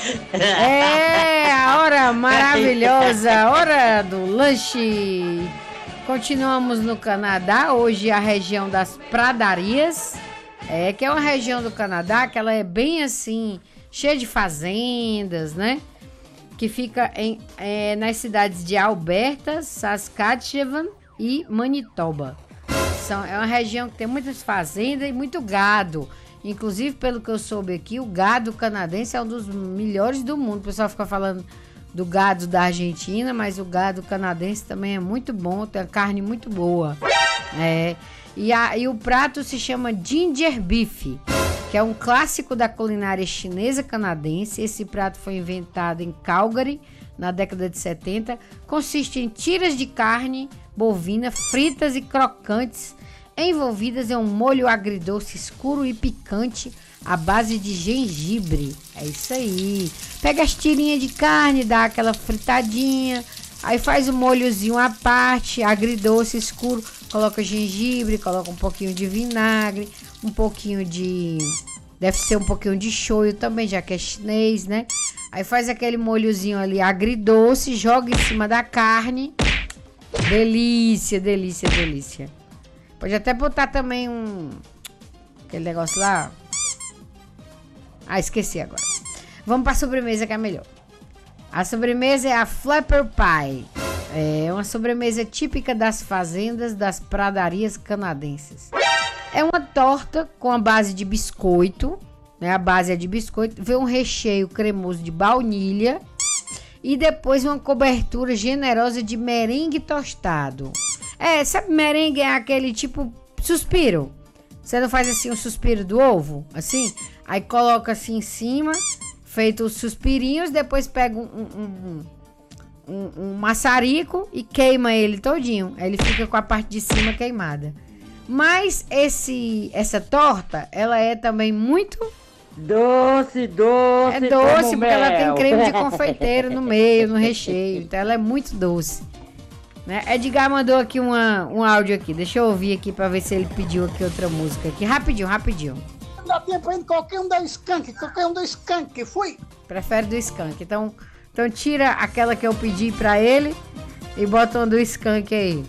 É a hora maravilhosa, hora do lanche. Continuamos no Canadá, hoje a região das pradarias, que é uma região do Canadá que ela é bem assim, cheia de fazendas, né? Que fica nas cidades de Alberta, Saskatchewan e Manitoba. É uma região que tem muitas fazendas e muito gado. Inclusive, pelo que eu soube aqui, o gado canadense é um dos melhores do mundo. O pessoal fica falando do gado da Argentina, mas o gado canadense também é muito bom, tem uma carne muito boa. E o prato se chama ginger beef, que é um clássico da culinária chinesa canadense. Esse prato foi inventado em Calgary na década de 70. Consiste em tiras de carne bovina fritas e crocantes, envolvidas em um molho agridoce escuro e picante à base de gengibre. É isso aí. Pega as tirinhas de carne, dá aquela fritadinha, aí faz o molhozinho à parte, agridoce escuro, coloca gengibre, coloca um pouquinho de vinagre, um pouquinho de... deve ser um pouquinho de shoyu também, já que é chinês, né? Aí faz aquele molhozinho ali agridoce, joga em cima da carne. Delícia, delícia, delícia. Pode até botar também aquele negócio lá. Ah, esqueci agora. Vamos para a sobremesa que é melhor. A sobremesa é a Flapper Pie. É uma sobremesa típica das fazendas das pradarias canadenses. É uma torta com a base de biscoito, né? A base é de biscoito, vem um recheio cremoso de baunilha e depois uma cobertura generosa de merengue tostado. Sabe, merengue é aquele tipo suspiro. Você não faz assim um suspiro do ovo? Assim? Aí coloca assim em cima, feito os suspirinhos, depois pega um maçarico e queima ele todinho. Aí ele fica com a parte de cima queimada. Mas essa torta, ela é também muito... doce. É doce, porque ela tem creme de confeiteiro no meio, no recheio. Então ela é muito doce. Né? Edgar mandou aqui um áudio aqui. Deixa eu ouvir aqui pra ver se ele pediu aqui outra música aqui. Rapidinho. Não dá tempo ainda, qualquer um do Skank, fui. Prefere do Skank. Então tira aquela que eu pedi pra ele e bota uma do Skank aí.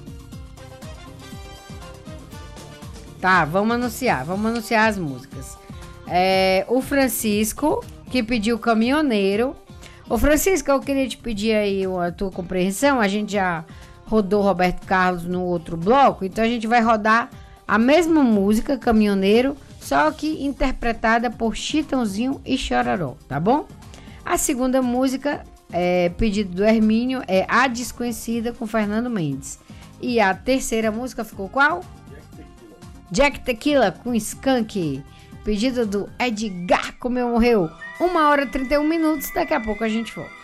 Tá, vamos anunciar as músicas. O Francisco, que pediu Caminhoneiro. Ô Francisco, eu queria te pedir aí a tua compreensão. A gente já rodou Roberto Carlos no outro bloco, então a gente vai rodar a mesma música, Caminhoneiro, só que interpretada por Chitãozinho e Chororó, tá bom? A segunda música, pedido do Hermínio, é A Desconhecida com Fernando Mendes. E a terceira música ficou qual? Jack Tequila com Skank. Pedido do Edgar, como eu morreu. 1h31, daqui a pouco a gente volta.